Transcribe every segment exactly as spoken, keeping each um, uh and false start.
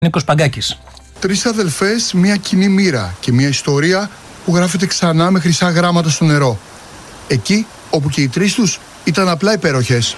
Νίκος Παγκάκης. Τρεις αδελφές, μια κοινή μοίρα και μια ιστορία που γράφεται ξανά με χρυσά γράμματα στο νερό. Εκεί όπου και οι τρεις τους ήταν απλά υπέροχες.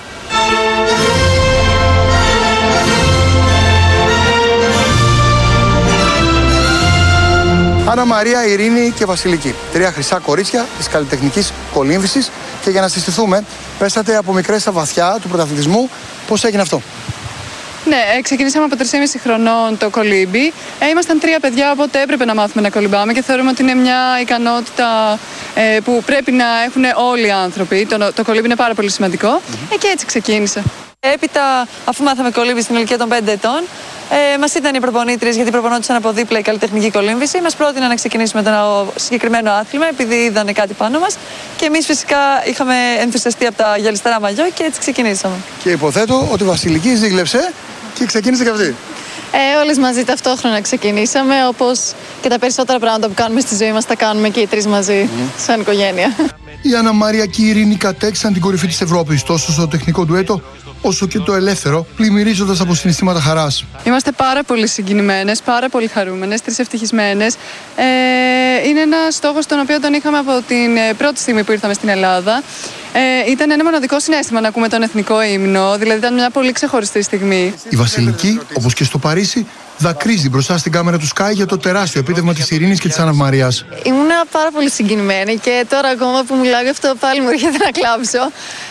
Άννα Μαρία, Ειρήνη και Βασιλική. Τρία χρυσά κορίτσια της καλλιτεχνικής κολύμβησης. Και για να συστηθούμε, πέσατε από μικρές στα βαθιά του πρωταθλητισμού. Πώς έγινε αυτό? Ναι, ξεκινήσαμε από τρία χρονών το κολύμπι. Ε, ήμασταν τρία παιδιά, οπότε έπρεπε να μάθουμε να κολυμπάμε και θεωρούμε ότι είναι μια ικανότητα ε, που πρέπει να έχουν όλοι οι άνθρωποι. Το, το κολύμπι είναι πάρα πολύ σημαντικό. Mm-hmm. Ε, και έτσι ξεκίνησε. Έπειτα, αφού μάθαμε κολύμπι στην ηλικία των πέντε ετών, ε, μας ήταν οι προπονήτριες, γιατί προπονόντουσαν από δίπλα η καλλιτεχνική κολύμβηση. Μας πρότειναν να ξεκινήσουμε το συγκεκριμένο άθλημα, επειδή είδανε κάτι πάνω μας. Και εμείς φυσικά είχαμε ενθουσιαστεί από τα γυαλιστερά μαγιό και έτσι ξεκινήσαμε. Και υποθέτω ότι η Βασιλική ζήγλεψε και ξεκίνησε και αυτή. Ε, όλες μαζί ταυτόχρονα ξεκινήσαμε, όπως και τα περισσότερα πράγματα που κάνουμε στη ζωή μας τα κάνουμε και οι τρεις μαζί, mm. σαν οικογένεια. Η Άννα Μαρία και η Ειρήνη κατέξαν την κορυφή της Ευρώπης, τόσο στο τεχνικό ντουέτο, όσο και το ελεύθερο, πλημμυρίζοντας από συναισθήματα χαράς. Είμαστε πάρα πολύ συγκινημένες, πάρα πολύ χαρούμενες, τρεις ευτυχισμένες. Ε, είναι ένας στόχος τον οποίο τον είχαμε από την πρώτη στιγμή που ήρθαμε στην Ελλάδα. Ε, ήταν ένα μοναδικό συναίσθημα να ακούμε τον εθνικό ύμνο, δηλαδή ήταν μια πολύ ξεχωριστή στιγμή. Η Βασιλική, όπως και στο Παρίσι, δακρύζει μπροστά στην κάμερα του Sky για το τεράστιο επίτευγμα της Ειρήνης και της Άννας Μαρίας. Ήμουν πάρα πολύ συγκινημένη και τώρα ακόμα που μιλάω γι' αυτό πάλι μου έρχεται να κλάψω.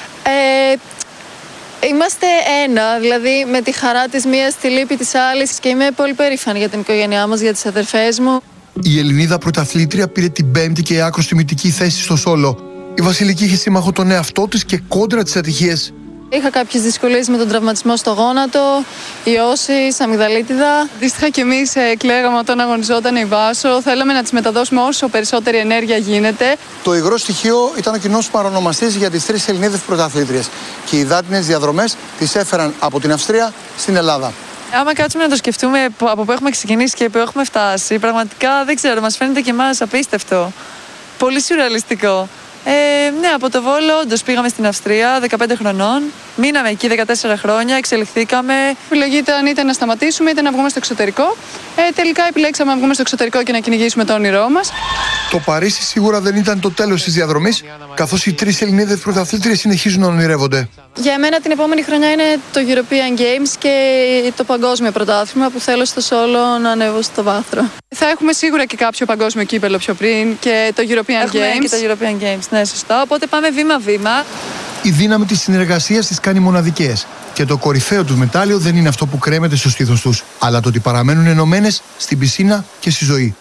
Ε, Είμαστε ένα, δηλαδή με τη χαρά της μίας, τη λύπη της άλλης, και είμαι πολύ περήφανη για την οικογένειά μας, για τις αδερφές μου. Η Ελληνίδα πρωταθλήτρια πήρε την πέμπτη και άκρως τιμητική θέση στο σόλο. Η Βασιλική είχε σύμμαχο τον εαυτό της και κόντρα τις ατυχίες. Είχα κάποιες δυσκολίες με τον τραυματισμό στο γόνατο, ιώσεις, αμυγδαλίτιδα. Αντίστοιχα και εμείς ε, κλαίγαμε όταν αγωνιζόταν η Βάσο. Θέλαμε να της μεταδώσουμε όσο περισσότερη ενέργεια γίνεται. Το υγρό στοιχείο ήταν ο κοινός παρονομαστής για τις τρεις Ελληνίδες πρωταθλήτριες. Και οι δάτινες διαδρομές τις έφεραν από την Αυστρία στην Ελλάδα. Άμα κάτσουμε να το σκεφτούμε από που έχουμε ξεκινήσει και που έχουμε φτάσει, πραγματικά δεν ξέρω, μας φαίνεται και εμάς απίστευτο. Πολύ σουρεαλιστικό. Ε, ναι, από το Βόλο όντως πήγαμε στην Αυστρία δεκαπέντε χρονών. Μείναμε εκεί δεκατέσσερα χρόνια, εξελιχθήκαμε. Η επιλογή ήταν είτε να σταματήσουμε είτε να βγούμε στο εξωτερικό. Ε, τελικά επιλέξαμε να βγούμε στο εξωτερικό και να κυνηγήσουμε το όνειρό μας. Το Παρίσι σίγουρα δεν ήταν το τέλος της διαδρομής, καθώς οι τρεις Ελληνίδες πρωταθλήτριες συνεχίζουν να ονειρεύονται. Για μένα την επόμενη χρονιά είναι το European Games και το παγκόσμιο πρωτάθλημα που θέλω στο σόλο να ανέβω στο βάθρο. Θα έχουμε σίγουρα και κάποιο παγκόσμιο κύπελο πιο πριν και το European έχουμε Games. Και το European Games, ναι, σωστά. Οπότε πάμε βήμα-βήμα. Η δύναμη της συνεργασίας τις κάνει μοναδικές. Και το κορυφαίο του μετάλλιο δεν είναι αυτό που κρέμεται στο στήθος τους, αλλά το ότι παραμένουν ενωμένες στην πισίνα και στη ζωή.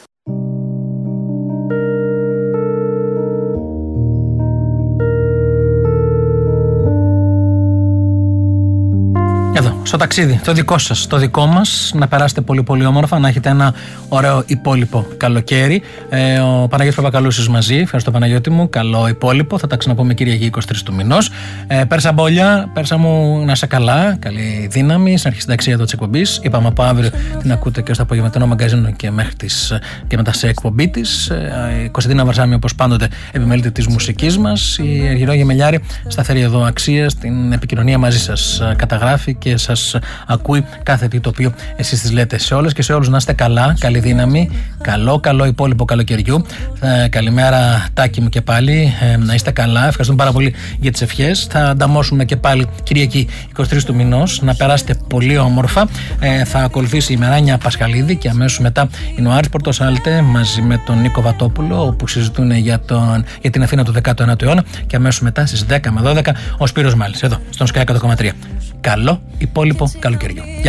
Εδώ, στο ταξίδι, το δικό σας, το δικό μας, να περάσετε πολύ πολύ όμορφα, να έχετε ένα ωραίο υπόλοιπο καλοκαίρι. Ε, ο Παναγιώτης Παπακαλούσης μαζί, ευχαριστώ Παναγιώτη μου, καλό υπόλοιπο, θα τα ξαναπούμε Κυριακή είκοσι τρεις του μηνός. Ε, Πέρσα Μπόλια, Πέρσα μου να είσαι καλά, καλή δύναμη, στην αρχή συνταξία εδώ της εκπομπής. Είπαμε από αύριο την ακούτε και στο απογευματινό μαγκαζίνο και μέχρι τις, και μετά σε εκπομπή της. Ε, η Κωνσταντίνα Βαρσάμι, όπως πάντοτε, επιμελείται της μουσικής μας. Η Αργυρό Γεμελιάρη, σταθερή εδώ αξία, στην επικοινωνία μαζί σας καταγράφει και σας ακούει κάθε τι το οποίο εσείς τις λέτε. Σε όλες και σε όλους να είστε καλά, καλή δύναμη, καλό καλό υπόλοιπο καλοκαιριού. Ε, καλημέρα Τάκη μου και πάλι, ε, να είστε καλά, ευχαριστούμε πάρα πολύ για τις ευχές. Θα ανταμώσουμε και πάλι Κυριακή είκοσι τρεις του μηνός, να περάσετε πολύ όμορφα. Ε, θα ακολουθήσει η Μεράνια Πασχαλίδη και αμέσως μετά είναι ο Άρης Πορτοσάλτε μαζί με τον Νίκο Βατόπουλο, όπου συζητούν για, τον, για την Αθήνα του δέκατου ένατου αιώνα, και αμέσως μετά στις δέκα με δώδεκα ο Σπύρος Μάλης εδώ στον Sky εκατό κόμμα τρία. Καλό υπόλοιπο καλοκαιριού. Γεια.